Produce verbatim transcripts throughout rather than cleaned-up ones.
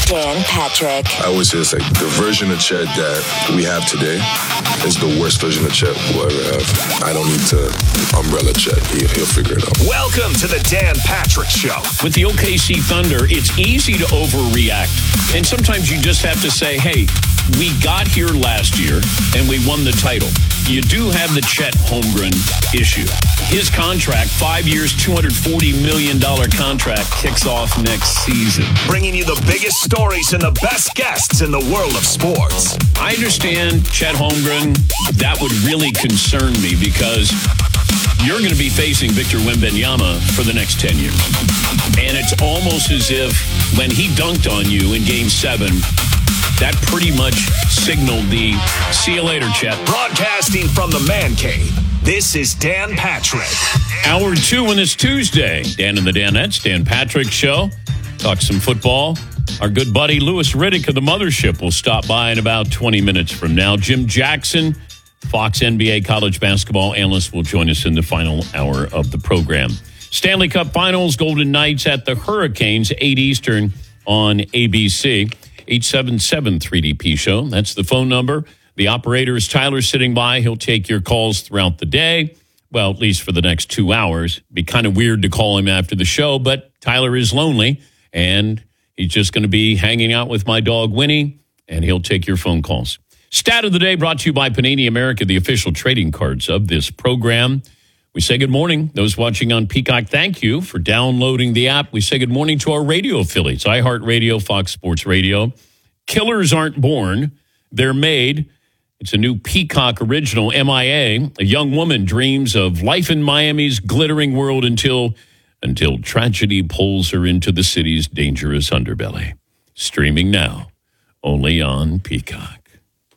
Dan Patrick. I always say it's like the version of Chet that we have today is the worst version of Chet we'll ever have. I don't need to umbrella Chet. He, he'll figure it out. Welcome to the Dan Patrick Show. With the O K C Thunder, it's easy to overreact. And sometimes you just have to say, hey, we got here last year and we won the title. You do have the Chet Holmgren issue. His contract, five years, two hundred forty million dollars contract, kicks off next season. Bringing you the biggest stories and the best guests in the world of sports. I understand Chet Holmgren. That would really concern me because you're going to be facing Victor Wembanyama for the next ten years. And it's almost as if when he dunked on you in Game seven, that pretty much signaled the see you later, Chet. Broadcasting from the Man Cave, this is Dan Patrick. Hour two on this Tuesday. Dan and the Danettes, Dan Patrick Show. Talk some football. Our good buddy Louis Riddick of the Mothership will stop by in about twenty minutes from now. Jim Jackson, Fox N B A college basketball analyst, will join us in the final hour of the program. Stanley Cup Finals, Golden Knights at the Hurricanes, eight Eastern on A B C. eight seven seven three D P show. That's the phone number. The operator is Tyler sitting by. He'll take your calls throughout the day. Well, at least for the next two hours. Be kind of weird to call him after the show, but Tyler is lonely, and he's just going to be hanging out with my dog, Winnie, and he'll take your phone calls. Stat of the day brought to you by Panini America, the official trading cards of this program. We say good morning. Those watching on Peacock, thank you for downloading the app. We say good morning to our radio affiliates, iHeartRadio, Fox Sports Radio. Killers aren't born. They're made. It's a new Peacock original, M I A. A young woman dreams of life in Miami's glittering world until, until tragedy pulls her into the city's dangerous underbelly. Streaming now, only on Peacock.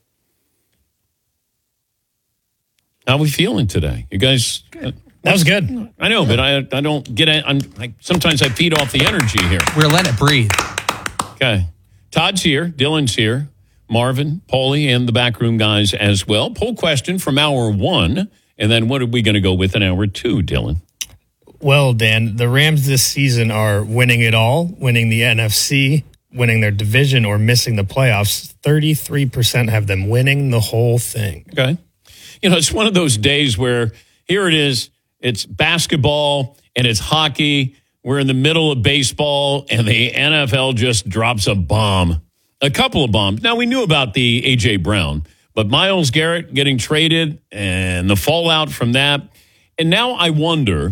How are we feeling today? You guys? Good. That was good. I know, but I I don't get it. I'm, I, sometimes I feed off the energy here. We're letting it breathe. Okay. Todd's here. Dylan's here. Marvin, Paulie, and the backroom guys as well. Poll question from hour one. And then what are we going to go with in hour two, Dylan? Well, Dan, the Rams this season are winning it all, winning the N F C, winning their division, or missing the playoffs. thirty-three percent have them winning the whole thing. Okay. You know, it's one of those days where here it is, it's basketball and it's hockey. We're in the middle of baseball and the N F L just drops a bomb, a couple of bombs. Now, we knew about the A J. Brown, but Myles Garrett getting traded and the fallout from that. And now I wonder,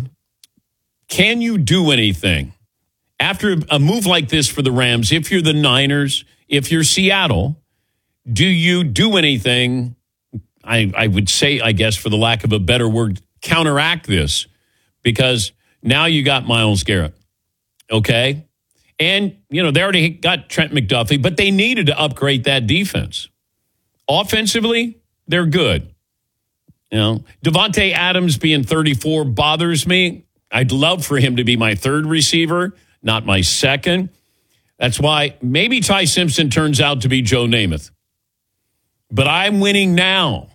can you do anything after a move like this for the Rams? If you're the Niners, if you're Seattle, do you do anything? I, I would say, I guess, for the lack of a better word, counteract this, because now you got Myles Garrett, okay? And, you know, they already got Trent McDuffie, but they needed to upgrade that defense. Offensively, they're good. You know, Devontae Adams being thirty-four bothers me. I'd love for him to be my third receiver, not my second. That's why maybe Ty Simpson turns out to be Joe Namath. But I'm winning now.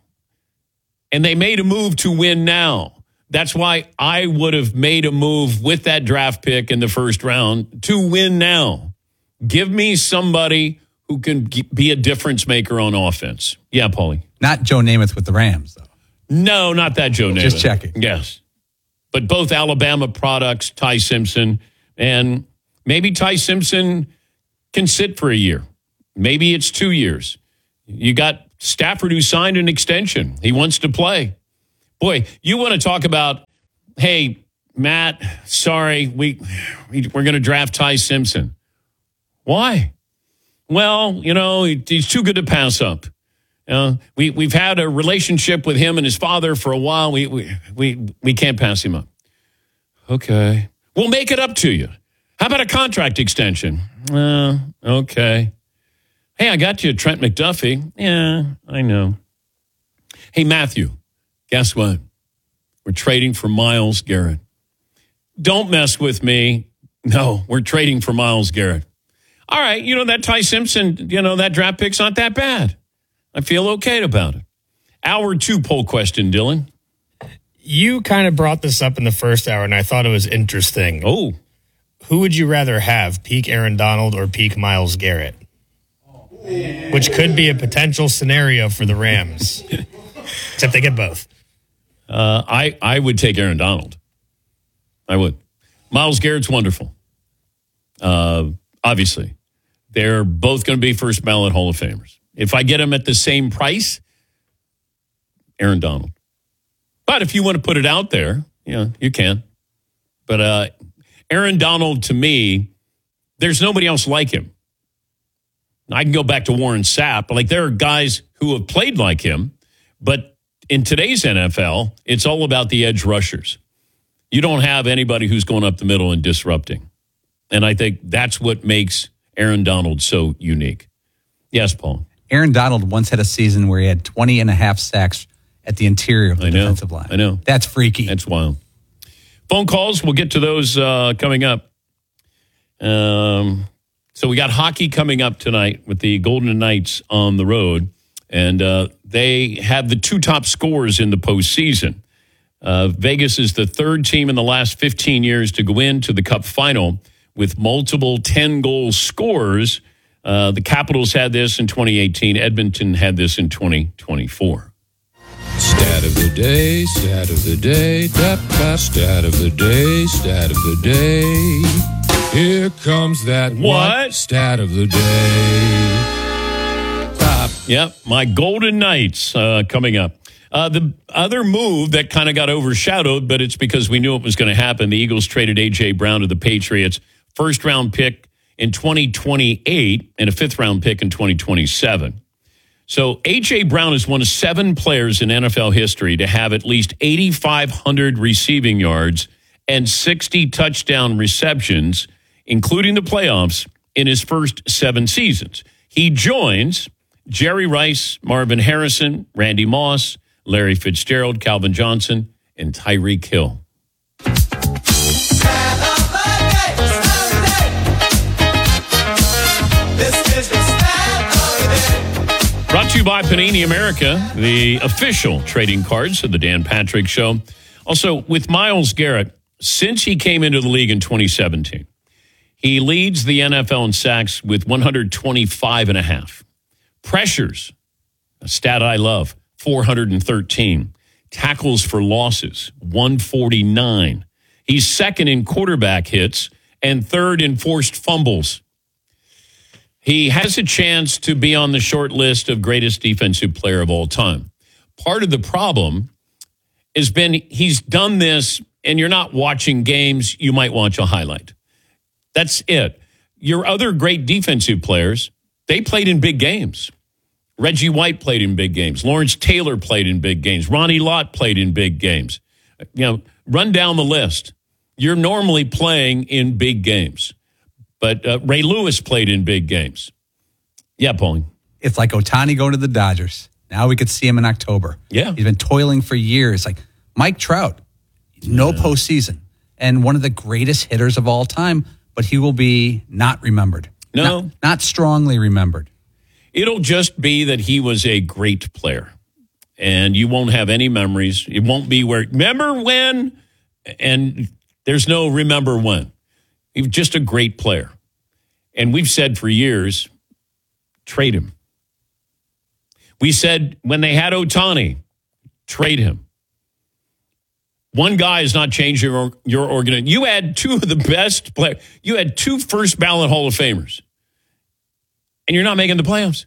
And they made a move to win now. That's why I would have made a move with that draft pick in the first round to win now. Give me somebody who can be a difference maker on offense. Yeah, Paulie. Not Joe Namath with the Rams, though. No, not that Joe Namath. Just checking. Yes. But both Alabama products, Ty Simpson, and maybe Ty Simpson can sit for a year. Maybe it's two years. You got Stafford, who signed an extension. He wants to play. Boy, you want to talk about, hey, Matt, sorry, we, we, we're going to draft Ty Simpson. Why? Well, you know, he's too good to pass up. Uh, we, we've had a relationship with him and his father for a while. We, we, we, we can't pass him up. Okay. We'll make it up to you. How about a contract extension? Uh, okay. Hey, I got you Trent McDuffie. Yeah, I know. Hey, Matthew, guess what? We're trading for Myles Garrett. Don't mess with me. No, we're trading for Myles Garrett. All right, you know, that Ty Simpson, you know, that draft pick's not that bad. I feel okay about it. Hour two poll question, Dylan. You kind of brought this up in the first hour, and I thought it was interesting. Oh. who would you rather have, peak Aaron Donald or peak Myles Garrett? Which could be a potential scenario for the Rams, except they get both. Uh, I, I would take Aaron Donald. I would. Myles Garrett's wonderful. Uh, obviously. They're both going to be first ballot Hall of Famers. If I get them at the same price, Aaron Donald. But if you want to put it out there, yeah, you can. But uh, Aaron Donald, to me, there's nobody else like him. I can go back to Warren Sapp. Like, there are guys who have played like him, but in today's N F L, it's all about the edge rushers. You don't have anybody who's going up the middle and disrupting. And I think that's what makes Aaron Donald so unique. Yes, Paul. Aaron Donald once had a season where he had twenty and a half sacks at the interior of the I know, defensive line. I know. That's freaky. That's wild. Phone calls, we'll get to those uh, coming up. Um, so we got hockey coming up tonight with the Golden Knights on the road. And uh, they have the two top scorers in the postseason. Uh, Vegas is the third team in the last fifteen years to go into the Cup final with multiple ten-goal scorers. Uh, the Capitals had this in twenty eighteen. Edmonton had this in twenty twenty-four. Stat of the day, stat of the day, da, da, stat of the day, stat of the day. Here comes that What? Stat of the day. Top. Yep, my Golden Knights uh, coming up. Uh, the other move that kind of got overshadowed, but it's because we knew it was going to happen. The Eagles traded A J. Brown to the Patriots. First round pick in twenty twenty-eight and a fifth round pick in twenty twenty-seven. So A J. Brown is one of seven players in N F L history to have at least eighty-five hundred receiving yards and sixty touchdown receptions, including the playoffs, in his first seven seasons. He joins Jerry Rice, Marvin Harrison, Randy Moss, Larry Fitzgerald, Calvin Johnson, and Tyreek Hill. Brought to you by Panini America, the official trading cards of the Dan Patrick Show. Also, with Myles Garrett, since he came into the league in twenty seventeen, he leads the N F L in sacks with one hundred twenty-five and a half. Pressures, a stat I love, four hundred thirteen. Tackles for losses, one forty-nine. He's second in quarterback hits and third in forced fumbles. He has a chance to be on the short list of greatest defensive player of all time. Part of the problem has been he's done this, and you're not watching games. You might watch a highlight. That's it. Your other great defensive players, they played in big games. Reggie White played in big games. Lawrence Taylor played in big games. Ronnie Lott played in big games. You know, run down the list. You're normally playing in big games. But uh, Ray Lewis played in big games. Yeah, Pauline. It's like Ohtani going to the Dodgers. Now we could see him in October. Yeah. He's been toiling for years. Like Mike Trout, no yeah. postseason. And one of the greatest hitters of all time, but he will be not remembered. No. Not, not strongly remembered. It'll just be that he was a great player. And you won't have any memories. It won't be where, remember when? And there's no remember when. He was just a great player. And we've said for years, trade him. We said when they had Ohtani, trade him. One guy is not changing your, your organization. You had two of the best players. You had two first ballot Hall of Famers. And you're not making the playoffs.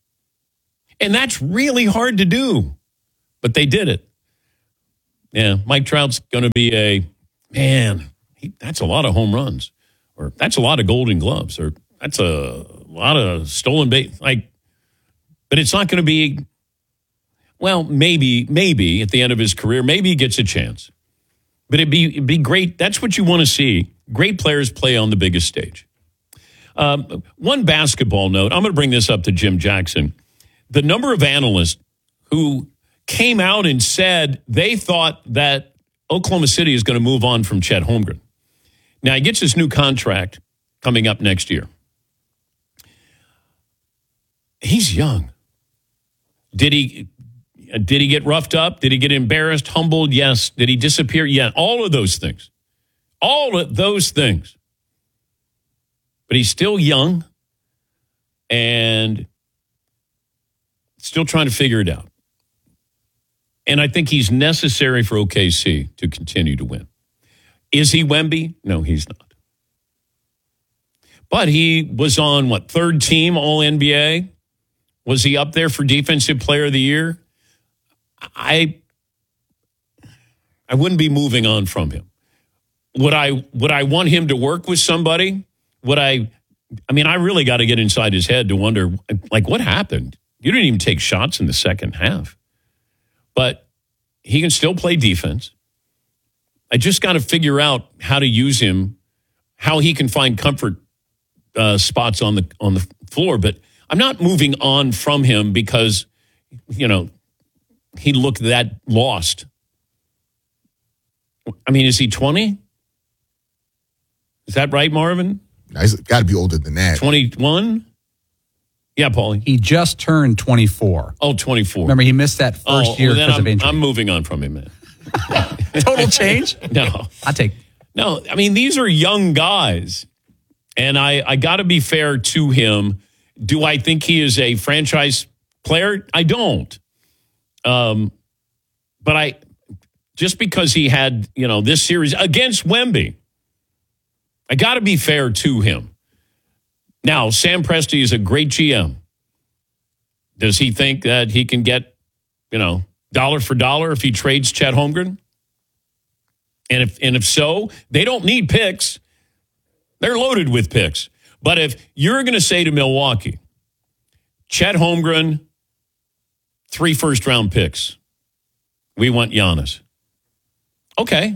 And that's really hard to do. But they did it. Yeah, Mike Trout's going to be a, man, he, that's a lot of home runs. Or that's a lot of Golden Gloves. Or that's a lot of stolen base. Like, but it's not going to be, well, maybe, maybe at the end of his career, maybe he gets a chance. But it'd be, it'd be great. That's what you want to see. Great players play on the biggest stage. Um, one basketball note, I'm going to bring this up to Jim Jackson. The number of analysts who came out and said they thought that Oklahoma City is going to move on from Chet Holmgren. Now, he gets his new contract coming up next year. He's young. Did he did he get roughed up? Did he get embarrassed, humbled? Yes. Did he disappear? Yeah. All of those things. All of those things. but he's still young and still trying to figure it out. And I think he's necessary for O K C to continue to win. Is he Wemby? No, he's not. But he was on, what, third team All N B A? Was he up there for Defensive Player of the Year? I I wouldn't be moving on from him. Would I would I want him to work with somebody? Would I I mean, I really got to get inside his head to wonder, like, what happened? You didn't even take shots in the second half. But he can still play defense. I just got to figure out how to use him, how he can find comfort uh, spots on the on the floor. But I'm not moving on from him because, you know, he looked that lost. I mean, is he twenty? Is that right, Marvin? He's got to be older than that. twenty-one? Yeah, Paulie. He just turned twenty-four. Oh, twenty-four. Remember, he missed that first oh, year well, then because I'm, of injury. I'm moving on from him, man. Total change? No. I'll take. No, I mean, these are young guys. And I, I got to be fair to him. Do I think he is a franchise player? I don't. Um, but I, just because he had, you know, this series against Wemby, I got to be fair to him. Now, Sam Presti is a great G M. Does he think that he can get, you know, dollar for dollar if he trades Chet Holmgren? And if and if so, they don't need picks. They're loaded with picks. But if you're going to say to Milwaukee, Chet Holmgren, three first-round picks, we want Giannis. Okay.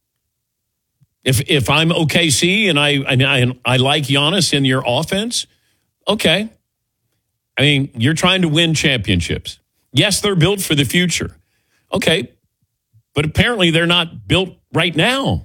If if I'm O K C and I, and I I like Giannis in your offense, okay. I mean, you're trying to win championships. Yes, they're built for the future. Okay. But apparently they're not built right now.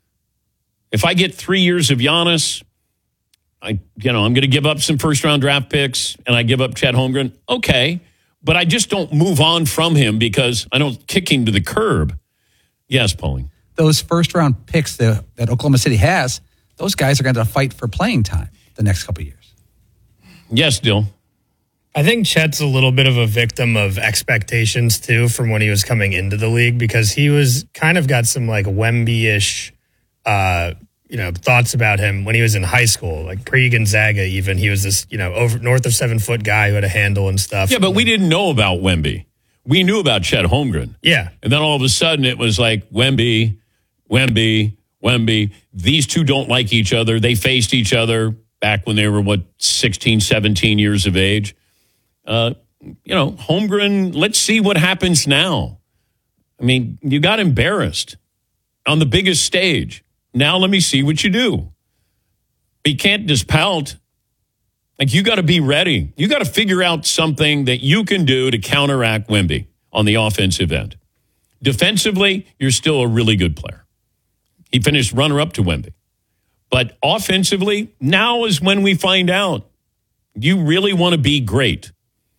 If I get three years of Giannis, I you know, I'm going to give up some first-round draft picks and I give up Chet Holmgren. Okay. But I just don't move on from him because I don't kick him to the curb. Yes, Pauline. Those first-round picks that, that Oklahoma City has, those guys are going to fight for playing time the next couple of years. Yes, Dill. I think Chet's a little bit of a victim of expectations, too, from when he was coming into the league, because he was kind of got some, like, Wemby-ish, uh, you know, thoughts about him when he was in high school. Like, pre-Gonzaga, even, he was this, you know, over north of seven-foot guy who had a handle and stuff. Yeah, but we didn't know about Wemby. We knew about Chet Holmgren. Yeah. And then all of a sudden it was like Wemby, Wemby, Wemby. These two don't like each other. They faced each other back when they were, what, sixteen, seventeen years of age. Uh, you know, Holmgren, let's see what happens now. I mean, you got embarrassed on the biggest stage. Now let me see what you do. But you can't just pout. Like, you got to be ready. You got to figure out something that you can do to counteract Wemby on the offensive end. Defensively, you're still a really good player. He finished runner-up to Wemby. But offensively, now is when we find out. You really want to be great.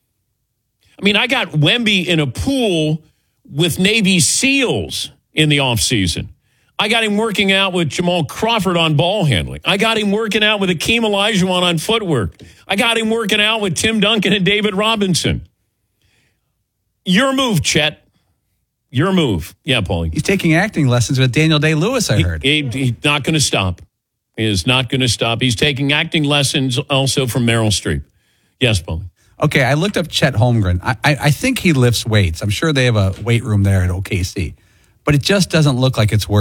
I mean, I got Wemby in a pool with Navy SEALs in the offseason. I got him working out with Jamal Crawford on ball handling. I got him working out with Akeem Olajuwon on footwork. I got him working out with Tim Duncan and David Robinson. Your move, Chet. Your move. Yeah, Paulie. He's taking acting lessons with Daniel Day-Lewis, I He, heard. he, he's not going to stop. He is not going to stop. He's taking acting lessons also from Meryl Streep. Yes, Paulie. Okay, I looked up Chet Holmgren. I, I, I think he lifts weights. I'm sure they have a weight room there at O K C. But it just doesn't look like it's working.